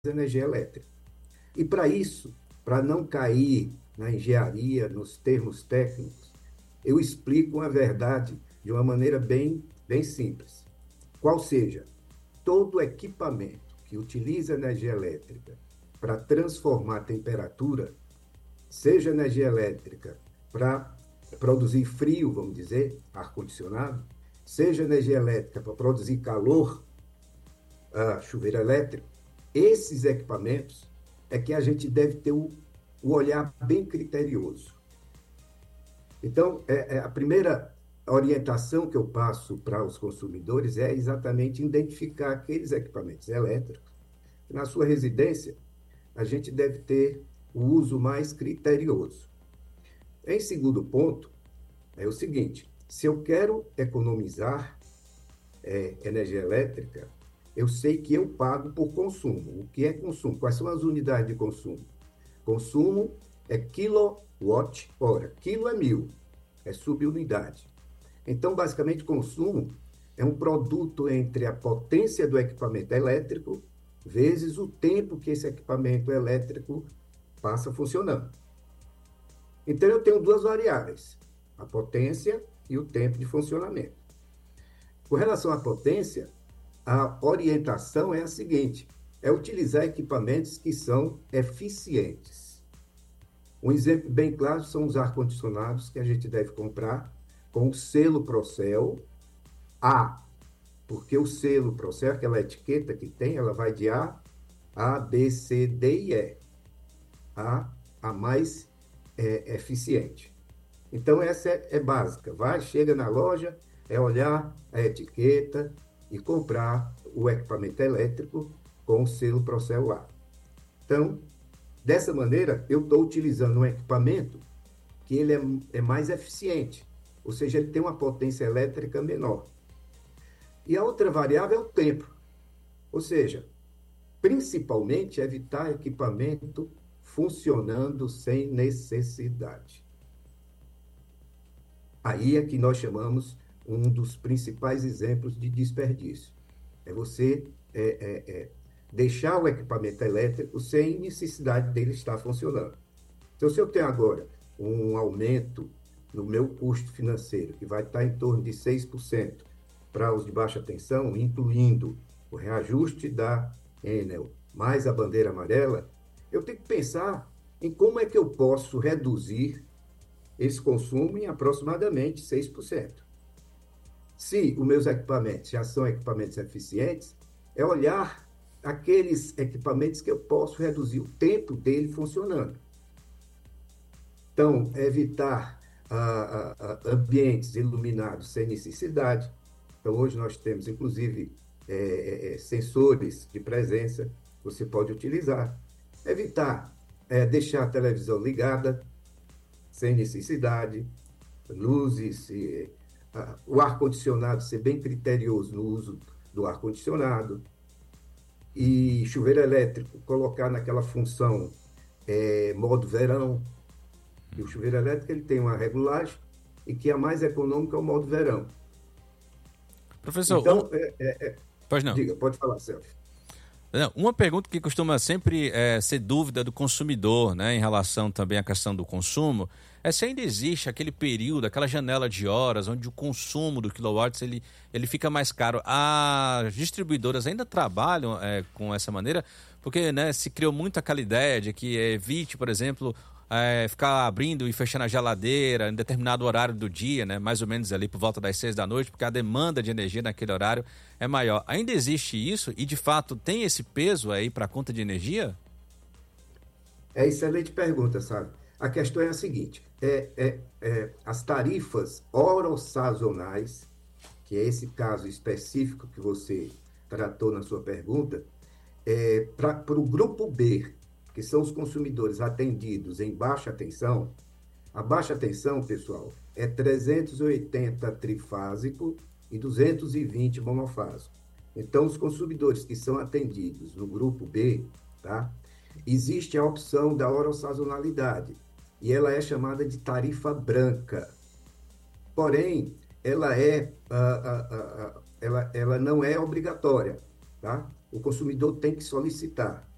energia elétrica. E para isso, para não cair na engenharia, nos termos técnicos, eu explico uma verdade de uma maneira bem simples. Qual seja, todo equipamento que utiliza energia elétrica para transformar a temperatura, seja energia elétrica para produzir frio, vamos dizer, ar-condicionado, seja energia elétrica para produzir calor, chuveiro elétrico, esses equipamentos é que a gente deve ter o olhar bem criterioso. Então, a primeira orientação que eu passo para os consumidores é exatamente identificar aqueles equipamentos elétricos que na sua residência a gente deve ter o uso mais criterioso. Em segundo ponto, é o seguinte: se eu quero economizar energia elétrica, eu sei que eu pago por consumo. O que é consumo? Quais são as unidades de consumo? Consumo é quilowatt-hora. Quilo é 1.000, é subunidade. Então, basicamente, consumo é um produto entre a potência do equipamento elétrico vezes o tempo que esse equipamento elétrico passa funcionando. Então, eu tenho duas variáveis, a potência e o tempo de funcionamento. Com relação à potência, a orientação é a seguinte: é utilizar equipamentos que são eficientes. Um exemplo bem claro são os ar-condicionados que a gente deve comprar com o selo Procel A, porque o selo Procel, aquela etiqueta que tem, ela vai de A, B, C, D e E. A mais eficiente. Então, essa é básica. Chega na loja, é olhar a etiqueta e comprar o equipamento elétrico com o selo Procel A. Então, dessa maneira, eu estou utilizando um equipamento que ele é mais eficiente, ou seja, ele tem uma potência elétrica menor. E a outra variável é o tempo, ou seja, principalmente evitar equipamento funcionando sem necessidade. Aí é que nós chamamos um dos principais exemplos de desperdício. É você deixar o equipamento elétrico sem necessidade dele estar funcionando. Então, se eu tenho agora um aumento no meu custo financeiro, que vai estar em torno de 6% para os de baixa tensão, incluindo o reajuste da Enel, mais a bandeira amarela, eu tenho que pensar em como é que eu posso reduzir esse consumo em aproximadamente 6%. Se os meus equipamentos já são equipamentos eficientes, é olhar aqueles equipamentos que eu posso reduzir o tempo dele funcionando. Então, evitar ambientes iluminados sem necessidade. Então, hoje nós temos, inclusive, sensores de presença que você pode utilizar. Evitar deixar a televisão ligada sem necessidade, luzes, o ar-condicionado, ser bem criterioso no uso do ar-condicionado, e chuveiro elétrico, colocar naquela função modo verão. E o chuveiro elétrico ele tem uma regulagem e que a mais econômica é o modo verão. Professor, Então, Pois não. diga, pode falar, Celso. Uma pergunta que costuma sempre ser dúvida do consumidor, né, em relação também à questão do consumo, é se ainda existe aquele período, aquela janela de horas onde o consumo do quilowatts ele fica mais caro. As distribuidoras ainda trabalham com essa maneira, porque, né, se criou muito aquela ideia de que evite, por exemplo, ficar abrindo e fechando a geladeira em determinado horário do dia, né, mais ou menos ali por volta das 6 da noite, porque a demanda de energia naquele horário é maior. Ainda existe isso e, de fato, tem esse peso aí para a conta de energia? Excelente pergunta, sabe? A questão é a seguinte: as tarifas orossazonais, que é esse caso específico que você tratou na sua pergunta, para o grupo B, que são os consumidores atendidos em baixa tensão. A baixa tensão, pessoal, é 380 trifásico e 220 monofásico. Então, os consumidores que são atendidos no grupo B, tá? Existe a opção da orossazonalidade, e ela é chamada de tarifa branca. Porém, ela não é obrigatória, tá? O consumidor tem que solicitar.